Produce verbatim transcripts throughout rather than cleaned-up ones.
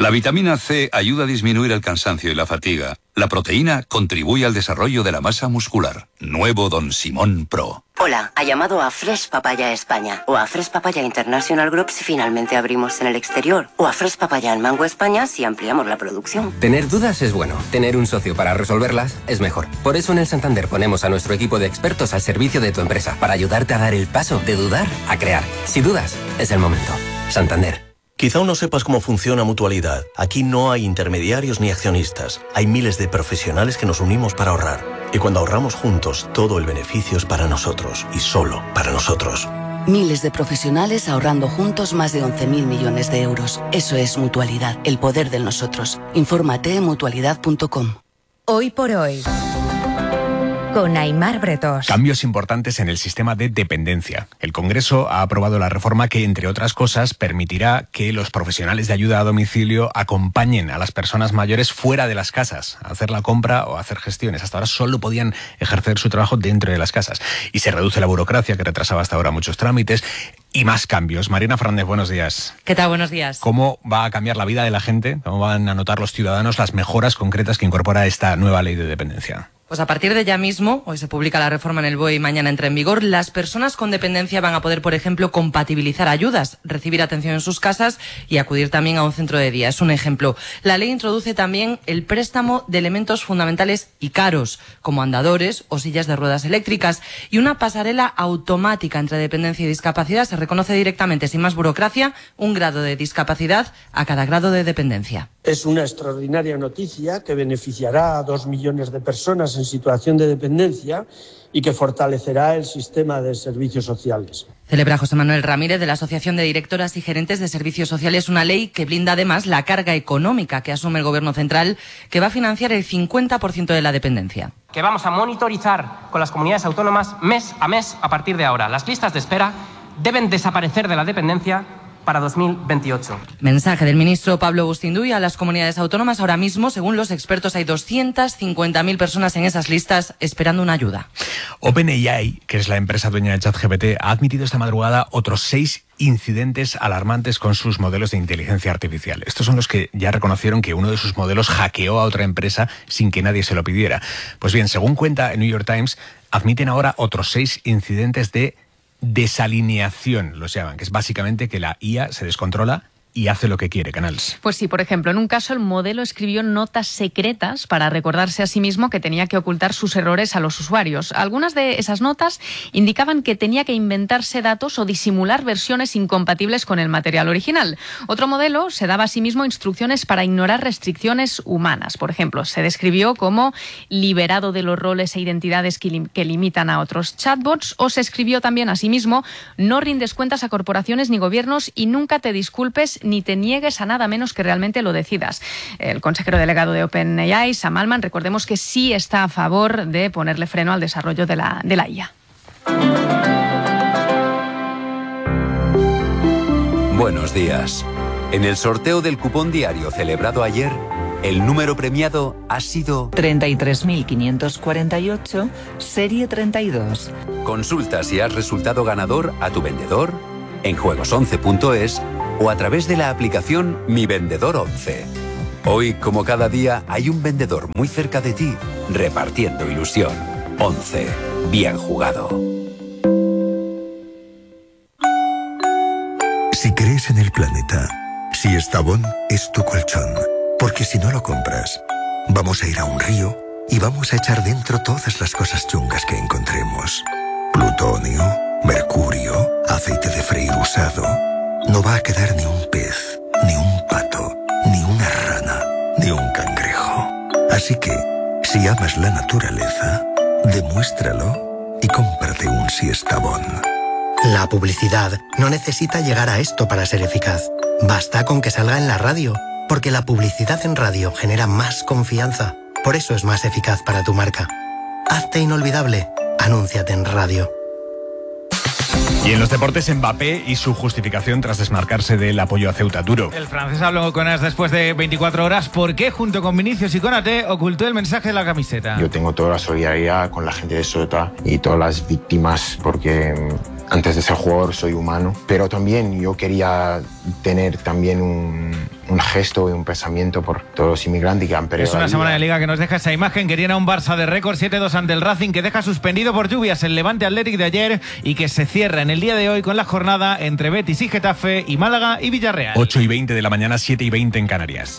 La vitamina C ayuda a disminuir el cansancio y la fatiga. La proteína contribuye al desarrollo de la masa muscular. Nuevo Don Simón Pro. Hola, ha llamado a Fresh Papaya España o a Fresh Papaya International Group si finalmente abrimos en el exterior o a Fresh Papaya en Mango España si ampliamos la producción. Tener dudas es bueno, tener un socio para resolverlas es mejor. Por eso en el Santander ponemos a nuestro equipo de expertos al servicio de tu empresa para ayudarte a dar el paso de dudar a crear. Si dudas, es el momento. Santander. Quizá aún no sepas cómo funciona Mutualidad. Aquí no hay intermediarios ni accionistas. Hay miles de profesionales que nos unimos para ahorrar. Y cuando ahorramos juntos, todo el beneficio es para nosotros y solo para nosotros. Miles de profesionales ahorrando juntos más de once mil millones de euros. Eso es Mutualidad, el poder de nosotros. Infórmate en mutualidad punto com. Hoy por hoy, con Aimar Bretos. Cambios importantes en el sistema de dependencia. El Congreso ha aprobado la reforma que, entre otras cosas, permitirá que los profesionales de ayuda a domicilio acompañen a las personas mayores fuera de las casas a hacer la compra o a hacer gestiones. Hasta ahora solo podían ejercer su trabajo dentro de las casas. Y se reduce la burocracia que retrasaba hasta ahora muchos trámites. Y más cambios. Mariana Fernández, buenos días. ¿Qué tal? Buenos días. ¿Cómo va a cambiar la vida de la gente? ¿Cómo van a notar los ciudadanos las mejoras concretas que incorpora esta nueva ley de dependencia? Pues a partir de ya mismo, hoy se publica la reforma en el B O E y mañana entra en vigor, las personas con dependencia van a poder, por ejemplo, compatibilizar ayudas, recibir atención en sus casas y acudir también a un centro de día. Es un ejemplo. La ley introduce también el préstamo de elementos fundamentales y caros, como andadores o sillas de ruedas eléctricas, y una pasarela automática entre dependencia y discapacidad. Se reconoce directamente, sin más burocracia, un grado de discapacidad a cada grado de dependencia. Es una extraordinaria noticia que beneficiará a dos millones de personas en situación de dependencia y que fortalecerá el sistema de servicios sociales. Celebra José Manuel Ramírez de la Asociación de Directoras y Gerentes de Servicios Sociales una ley que blinda además la carga económica que asume el Gobierno central, que va a financiar el cincuenta por ciento de la dependencia. Que vamos a monitorizar con las comunidades autónomas mes a mes a partir de ahora. Las listas de espera deben desaparecer de la dependencia para dos mil veintiocho. Mensaje del ministro Pablo Bustinduy a las comunidades autónomas. Ahora mismo, según los expertos, hay doscientas cincuenta mil personas en esas listas esperando una ayuda. OpenAI, que es la empresa dueña de ChatGPT, ha admitido esta madrugada otros seis incidentes alarmantes con sus modelos de inteligencia artificial. Estos son los que ya reconocieron que uno de sus modelos hackeó a otra empresa sin que nadie se lo pidiera. Pues bien, según cuenta el New York Times, admiten ahora otros seis incidentes de desalineación, los llaman, que es básicamente que la I A se descontrola y hace lo que quiere, Canals. Pues sí, por ejemplo, en un caso el modelo escribió notas secretas para recordarse a sí mismo que tenía que ocultar sus errores a los usuarios. Algunas de esas notas indicaban que tenía que inventarse datos o disimular versiones incompatibles con el material original. Otro modelo se daba a sí mismo instrucciones para ignorar restricciones humanas. Por ejemplo, se describió como liberado de los roles e identidades que, lim- que limitan a otros chatbots, o se escribió también a sí mismo: no rindes cuentas a corporaciones ni gobiernos y nunca te disculpes ni te niegues a nada menos que realmente lo decidas. El consejero delegado de OpenAI, Sam Altman, recordemos que sí está a favor de ponerle freno al desarrollo de la, de la I A. Buenos días. En el sorteo del cupón diario celebrado ayer, el número premiado ha sido treinta y tres mil quinientos cuarenta y ocho, serie treinta y dos. Consulta si has resultado ganador a tu vendedor, en juegos once punto es o a través de la aplicación Mi Vendedor once. Hoy, como cada día, hay un vendedor muy cerca de ti, repartiendo ilusión. once. Bien jugado. Si crees en el planeta, si Estavón es tu colchón, porque si no lo compras, vamos a ir a un río y vamos a echar dentro todas las cosas chungas que encontremos. Plutonio, mercurio, aceite de freír usado. No va a quedar ni un pez, ni un pato, ni una rana, ni un cangrejo. Así que, si amas la naturaleza, demuéstralo y cómprate un Siestabón. La publicidad no necesita llegar a esto para ser eficaz. Basta con que salga en la radio, porque la publicidad en radio genera más confianza. Por eso es más eficaz para tu marca. Hazte inolvidable. Anúnciate en radio. Y en los deportes, Mbappé y su justificación tras desmarcarse del apoyo a Ceuta. Duro. El francés habló con As después de veinticuatro horas. ¿Por qué, junto con Vinicius y Konaté, ocultó el mensaje de la camiseta? Yo tengo toda la solidaridad con la gente de Ceuta y todas las víctimas, porque antes de ser jugador soy humano. Pero también yo quería tener también un... un gesto y un pensamiento por todos los inmigrantes que han perdido Es una la semana vida. de Liga que nos deja esa imagen que tiene a un Barça de récord siete dos ante el Racing, que deja suspendido por lluvias el Levante Athletic de ayer y que se cierra en el día de hoy con la jornada entre Betis y Getafe y Málaga y Villarreal. ocho y veinte de la mañana, siete y veinte en Canarias.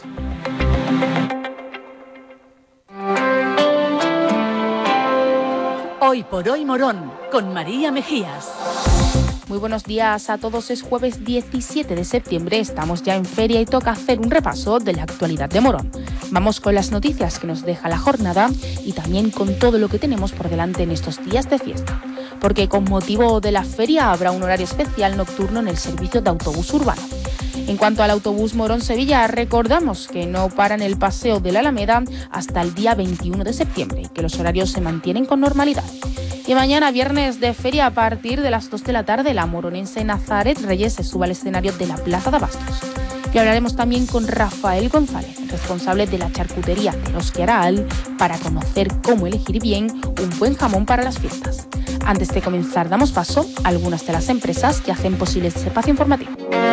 Hoy por hoy Morón, con María Mejías. Muy buenos días a todos, es jueves diecisiete de septiembre, estamos ya en feria y toca hacer un repaso de la actualidad de Morón. Vamos con las noticias que nos deja la jornada y también con todo lo que tenemos por delante en estos días de fiesta. Porque con motivo de la feria habrá un horario especial nocturno en el servicio de autobús urbano. En cuanto al autobús Morón-Sevilla, recordamos que no paran el paseo de la Alameda hasta el día veintiuno de septiembre y que los horarios se mantienen con normalidad. Y mañana, viernes de feria, a partir de las dos de la tarde, la moronense Nazaret Reyes se sube al escenario de la Plaza de Abastos. Y hablaremos también con Rafael González, responsable de la charcutería de Los Queral, para conocer cómo elegir bien un buen jamón para las fiestas. Antes de comenzar, damos paso a algunas de las empresas que hacen posible este espacio informativo.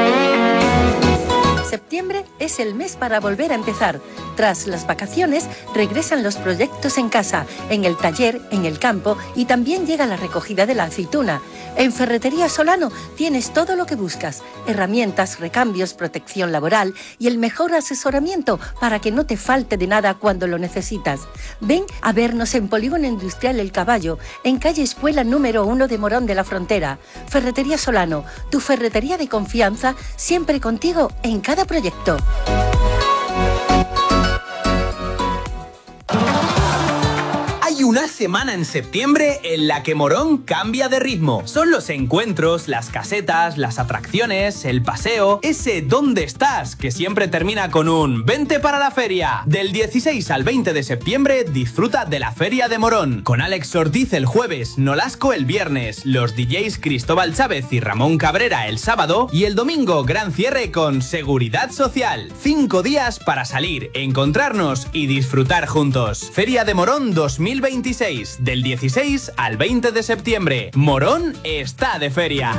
Septiembre es el mes para volver a empezar. Tras las vacaciones, regresan los proyectos en casa, en el taller, en el campo y también llega la recogida de la aceituna. En Ferretería Solano tienes todo lo que buscas: herramientas, recambios, protección laboral y el mejor asesoramiento para que no te falte de nada cuando lo necesitas. Ven a vernos en Polígono Industrial El Caballo, en calle Espuela número uno de Morón de la Frontera. Ferretería Solano, tu ferretería de confianza, siempre contigo en cada proyecto. Hay una semana en septiembre en la que Morón cambia de ritmo. Son los encuentros, las casetas, las atracciones, el paseo, ese ¿dónde estás?, que siempre termina con un vente para la feria. Del dieciséis al veinte de septiembre disfruta de la Feria de Morón, con Alex Ortiz el jueves, Nolasco el viernes, los D Js Cristóbal Chávez y Ramón Cabrera el sábado y el domingo gran cierre con Seguridad Social. Cinco días para salir, encontrarnos y disfrutar juntos. Feria de Morón dos mil veintiséis, del dieciséis al veinte de septiembre. Morón está de feria.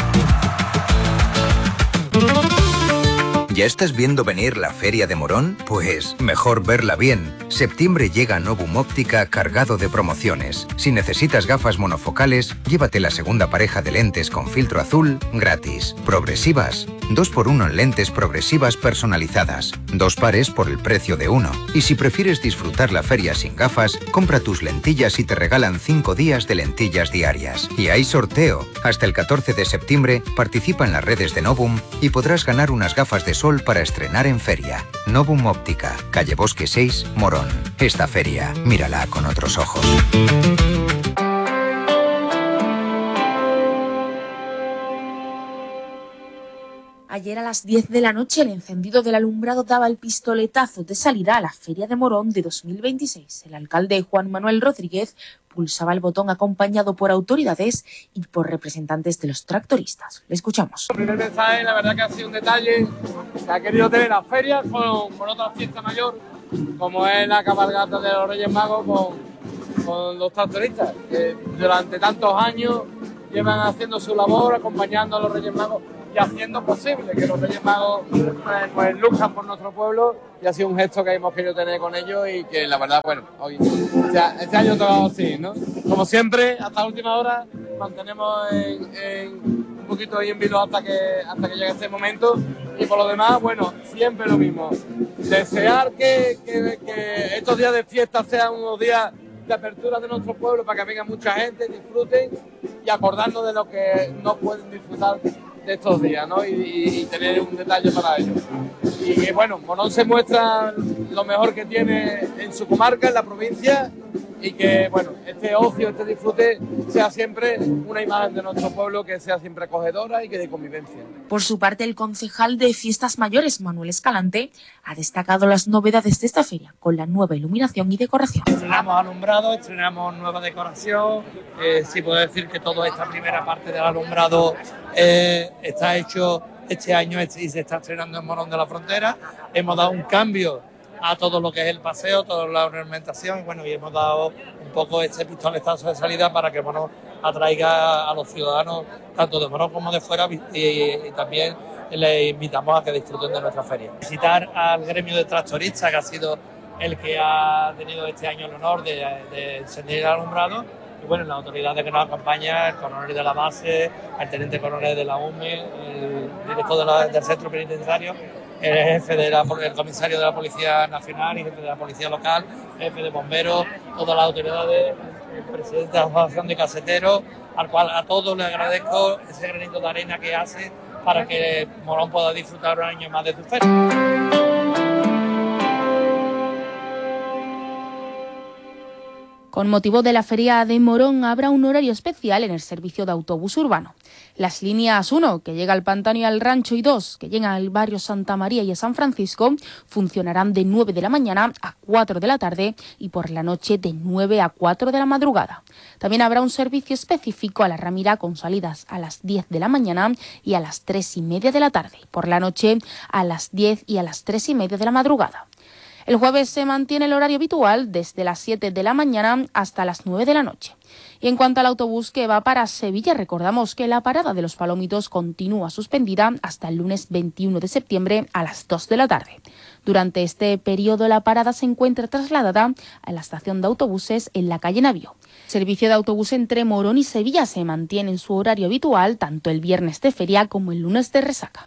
¿Ya estás viendo venir la Feria de Morón? Pues mejor verla bien. Septiembre llega Novum Óptica cargado de promociones. Si necesitas gafas monofocales, llévate la segunda pareja de lentes con filtro azul gratis. Progresivas, dos por uno en lentes progresivas personalizadas. Dos pares por el precio de uno. Y si prefieres disfrutar la feria sin gafas, compra tus lentillas y te regalan cinco días de lentillas diarias. Y hay sorteo. Hasta el catorce de septiembre participa en las redes de Novum y podrás ganar unas gafas de sol para estrenar en feria. Novum Óptica, calle Bosque seis, Morón. Esta feria, mírala con otros ojos. Ayer a las diez de la noche el encendido del alumbrado daba el pistoletazo de salida a la Feria de Morón de dos mil veintiséis. El alcalde Juan Manuel Rodríguez pulsaba el botón acompañado por autoridades y por representantes de los tractoristas. Le escuchamos. El primer mensaje, la verdad que ha sido un detalle que ha querido tener la feria con, con otra fiesta mayor, como es la cabalgata de los Reyes Magos con, con los tractoristas, que durante tantos años llevan haciendo su labor, acompañando a los Reyes Magos y haciendo posible que los Reyes Magos pues, pues luzcan por nuestro pueblo, y ha sido un gesto que hemos querido tener con ellos y que la verdad, bueno, hoy este, este año todo así, ¿no? Como siempre, hasta la última hora mantenemos en, en un poquito ahí en vilo hasta que, hasta que llegue este momento, y por lo demás, bueno, siempre lo mismo. Desear que, que, que estos días de fiesta sean unos días de apertura de nuestro pueblo para que venga mucha gente, disfruten y acordarnos de lo que no pueden disfrutar de estos días, ¿no? Y, y, y tener un detalle para ellos. Y que bueno, Morón se muestra lo mejor que tiene en su comarca, en la provincia, y que bueno, este ocio, este disfrute sea siempre una imagen de nuestro pueblo que sea siempre acogedora y que de convivencia. Por su parte, el concejal de Fiestas Mayores, Manuel Escalante, ha destacado las novedades de esta feria, con la nueva iluminación y decoración. Estrenamos alumbrado, estrenamos nueva decoración, eh, sí puedo decir que toda esta primera parte del alumbrado eh, está hecho este año y se está estrenando en Morón de la Frontera. Hemos dado un cambio a todo lo que es el paseo, toda la ornamentación, y bueno, y hemos dado un poco este pistoletazo de salida para que Morón atraiga a los ciudadanos tanto de Morón como de fuera, y, y también les invitamos a que disfruten de nuestra feria. Visitar al gremio de tractoristas, que ha sido el que ha tenido este año el honor de, de encender el alumbrado, y bueno, las autoridades que nos acompañan, el coronel de la base, el teniente coronel de la U M E, el director de la, del centro penitenciario, el jefe de la, el comisario de la Policía Nacional y jefe de la Policía Local, jefe de bomberos, todas las autoridades, el presidente de la Asociación de Caseteros, al cual a todos les agradezco ese granito de arena que hace para que Morón pueda disfrutar un año más de su feria. Con motivo de la Feria de Morón habrá un horario especial en el servicio de autobús urbano. Las líneas uno, que llega al Pantano y al Rancho, y dos, que llega al barrio Santa María y a San Francisco, funcionarán de nueve de la mañana a cuatro de la tarde y por la noche de nueve a cuatro de la madrugada. También habrá un servicio específico a La Ramira con salidas a las diez de la mañana y a las tres y media de la tarde. Por la noche a las diez y a las tres y media de la madrugada. El jueves se mantiene el horario habitual desde las siete de la mañana hasta las nueve de la noche. Y en cuanto al autobús que va para Sevilla, recordamos que la parada de Los Palomitos continúa suspendida hasta el lunes veintiuno de septiembre a las dos de la tarde. Durante este periodo la parada se encuentra trasladada a la estación de autobuses en la calle Navío. El servicio de autobús entre Morón y Sevilla se mantiene en su horario habitual tanto el viernes de feria como el lunes de resaca.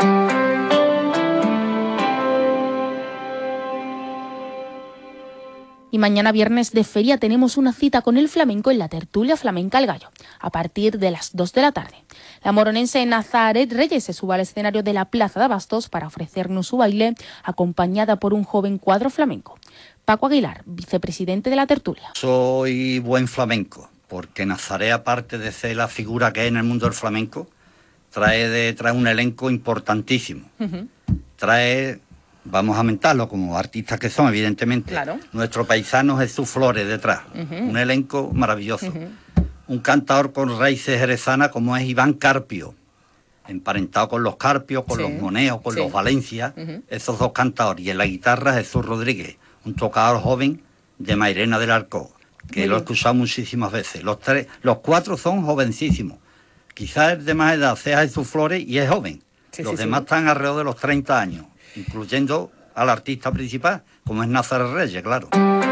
Y mañana viernes de feria tenemos una cita con el flamenco en la tertulia flamenca El Gallo, a partir de las dos de la tarde. La moronense Nazaret Reyes se sube al escenario de la Plaza de Abastos para ofrecernos su baile, acompañada por un joven cuadro flamenco. Paco Aguilar, vicepresidente de la tertulia. Soy buen flamenco, porque Nazaret, aparte de ser la figura que es en el mundo del flamenco, trae, de, trae un elenco importantísimo. Uh-huh. Trae... Vamos a mentarlo como artistas que son, evidentemente. Claro. Nuestro paisano Jesús Flores detrás. Uh-huh. Un elenco maravilloso. Uh-huh. Un cantador con raíces jerezanas como es Iván Carpio. Emparentado con los Carpios, con sí. los Moneos, con sí. los Valencia. Uh-huh. Esos dos cantadores. Y en la guitarra Jesús Rodríguez. Un tocador joven de Mairena del Arco. Que Muy lo he escuchado muchísimas veces. Los, tres, los cuatro son jovencísimos. Quizás el de más edad sea Jesús Flores y es joven. Sí, los sí, demás sí. están alrededor de los treinta años. Incluyendo al artista principal, como es Nazaret Reyes, claro.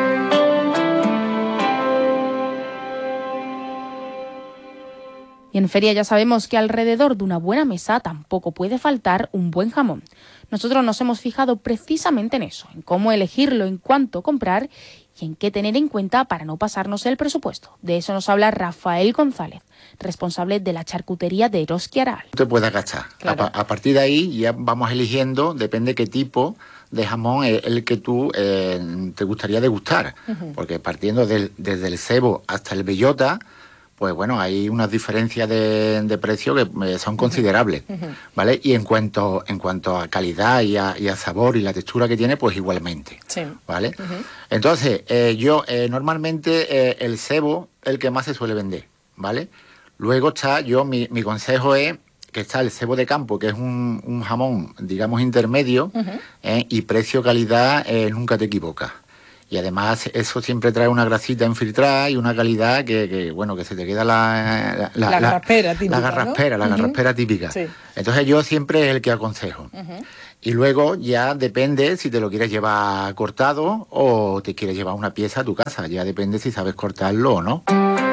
Y en feria ya sabemos que alrededor de una buena mesa tampoco puede faltar un buen jamón. Nosotros nos hemos fijado precisamente en eso, en cómo elegirlo, en cuánto comprar y en qué tener en cuenta para no pasarnos el presupuesto. De eso nos habla Rafael González, responsable de la charcutería de Eroski Aral. Te puedes gastar. Claro. A, a partir de ahí ya vamos eligiendo, depende qué tipo de jamón es el que tú eh, te gustaría degustar. Uh-huh. Porque partiendo del, desde el cebo hasta el bellota, pues bueno, hay unas diferencias de, de precio que son considerables, uh-huh. ¿vale? Y en cuanto en cuanto a calidad y a, y a sabor y la textura que tiene, pues igualmente, sí. ¿vale? Uh-huh. Entonces, eh, yo eh, normalmente eh, el cebo el que más se suele vender, ¿vale? Luego está, yo mi, mi consejo es que está el cebo de campo, que es un, un jamón, digamos, intermedio, uh-huh. eh, y precio-calidad eh, nunca te equivocas. Y además eso siempre trae una grasita infiltrada y una calidad que, que bueno, que se te queda la... La, la, la garraspera típica, La garraspera, ¿no? la garraspera uh-huh. típica. Sí. Entonces yo siempre es el que aconsejo. Uh-huh. Y luego ya depende si te lo quieres llevar cortado o te quieres llevar una pieza a tu casa. Ya depende si sabes cortarlo o no.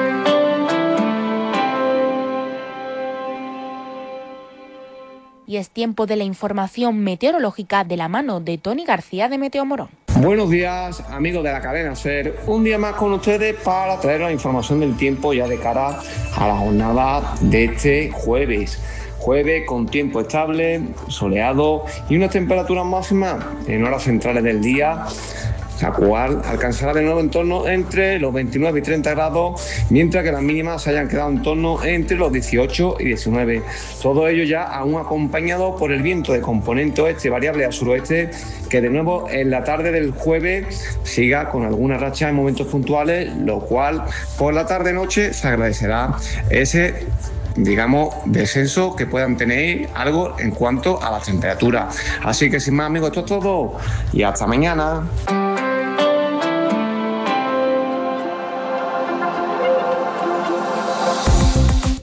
Y es tiempo de la información meteorológica de la mano de Tony García de Meteo Morón. Buenos días, amigos de la cadena SER. Un día más con ustedes para traer la información del tiempo ya de cara a la jornada de este jueves. Jueves con tiempo estable, soleado y unas temperaturas máximas en horas centrales del día, la cual alcanzará de nuevo en torno entre los veintinueve y treinta grados, mientras que las mínimas se hayan quedado en torno entre los dieciocho y diecinueve. Todo ello ya aún acompañado por el viento de componente oeste variable a suroeste, que de nuevo en la tarde del jueves siga con alguna racha en momentos puntuales, lo cual por la tarde-noche se agradecerá ese, digamos, descenso que puedan tener algo en cuanto a la temperatura. Así que sin más, amigos, esto es todo y hasta mañana.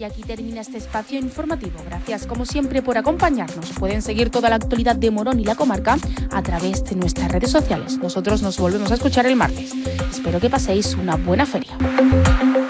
aquí termina este espacio informativo. Gracias como siempre por acompañarnos. Pueden seguir toda la actualidad de Morón y la comarca a través de nuestras redes sociales. Nosotros nos volvemos a escuchar el martes. Espero que paséis una buena feria.